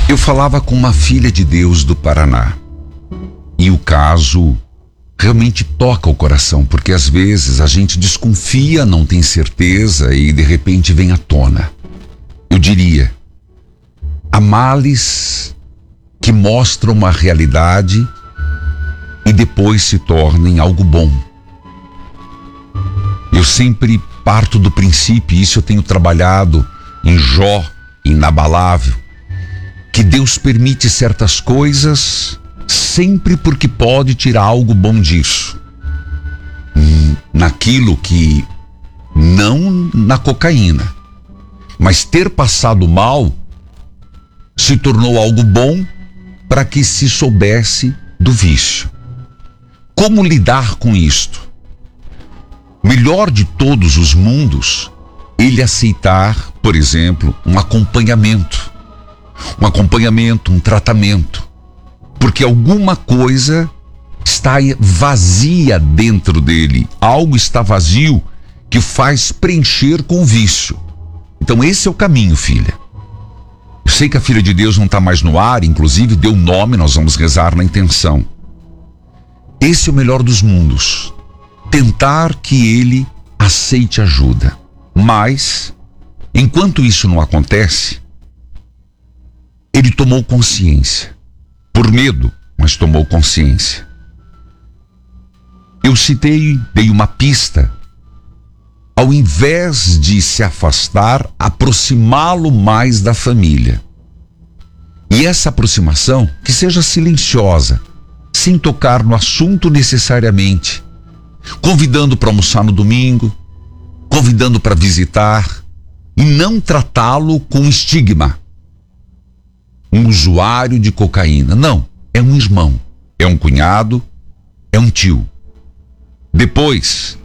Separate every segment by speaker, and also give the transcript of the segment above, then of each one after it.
Speaker 1: Eu falava com uma filha de Deus do Paraná e o caso realmente toca o coração, porque às vezes a gente desconfia, não tem certeza e de repente vem à tona. Eu diria, há males que mostram uma realidade e depois se tornem algo bom. Eu sempre parto do princípio, e isso eu tenho trabalhado em Jó, inabalável, que Deus permite certas coisas sempre porque pode tirar algo bom disso. Naquilo que, não na cocaína, mas ter passado mal se tornou algo bom para que se soubesse do vício. Como lidar com isto? Melhor de todos os mundos, ele aceitar, por exemplo, um acompanhamento, um tratamento, porque alguma coisa está vazia dentro dele, algo está vazio que faz preencher com o vício. Então esse é o caminho, filha. Eu sei que a filha de Deus não está mais no ar, inclusive deu nome, nós vamos rezar na intenção. Esse é o melhor dos mundos, tentar que ele aceite ajuda, mas enquanto isso não acontece, ele tomou consciência, por medo, mas tomou consciência. Eu dei uma pista, ao invés de se afastar, aproximá-lo mais da família. E essa aproximação, que seja silenciosa, sem tocar no assunto necessariamente, convidando para almoçar no domingo, convidando para visitar, e não tratá-lo com estigma. Um usuário de cocaína. Não, é um irmão, é um cunhado, é um tio. Depois,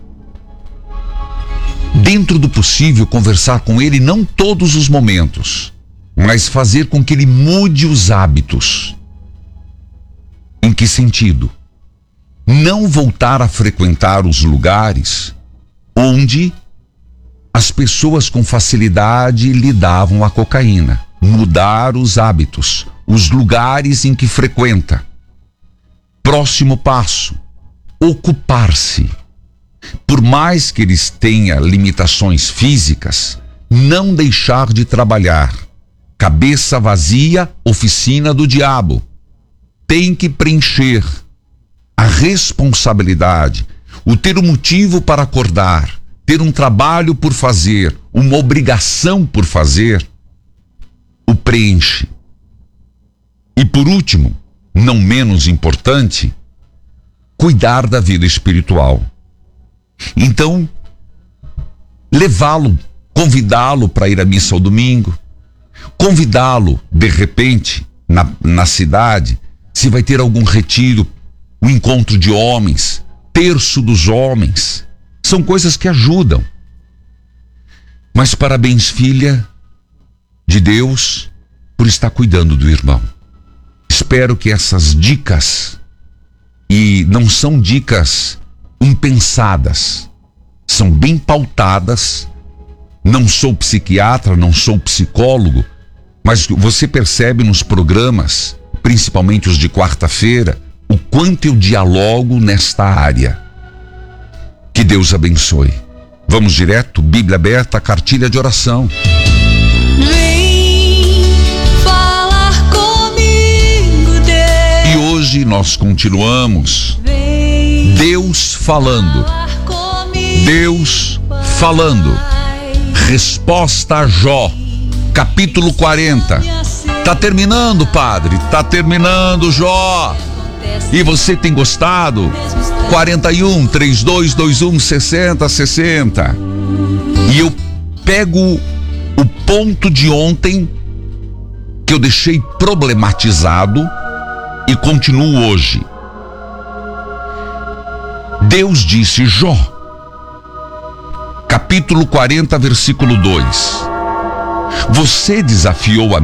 Speaker 1: dentro do possível, conversar com ele, não todos os momentos, mas fazer com que ele mude os hábitos. Em que sentido? Não voltar a frequentar os lugares onde as pessoas com facilidade lidavam a cocaína. Mudar os hábitos, os lugares em que frequenta. Próximo passo, ocupar-se. Por mais que eles tenham limitações físicas, não deixar de trabalhar. Cabeça vazia, oficina do diabo. Tem que preencher a responsabilidade, o ter um motivo para acordar, ter um trabalho por fazer, uma obrigação por fazer, o preenche. E por último, não menos importante, cuidar da vida espiritual. Então, levá-lo, convidá-lo para ir à missa ao domingo, convidá-lo, de repente, na cidade, se vai ter algum retiro, um encontro de homens, terço dos homens, são coisas que ajudam. Mas parabéns, filha de Deus, por estar cuidando do irmão. Espero que essas dicas, e não são dicas impensadas, são bem pautadas. Não sou psiquiatra, não sou psicólogo, mas você percebe nos programas, principalmente os de quarta-feira, o quanto eu dialogo nesta área. Que Deus abençoe. Vamos direto, Bíblia aberta, cartilha de oração.
Speaker 2: Vem falar comigo, Deus.
Speaker 1: E hoje nós continuamos.
Speaker 2: Vem
Speaker 1: Deus falando.
Speaker 2: falar comigo,
Speaker 1: Deus falando. Resposta a Jó, capítulo 40. Tá terminando, padre, tá terminando, Jó. E você tem gostado? 41 3221 6060. E eu pego o ponto de ontem que eu deixei problematizado e continuo hoje. Deus disse, Jó, capítulo 40, versículo 2. Você desafiou a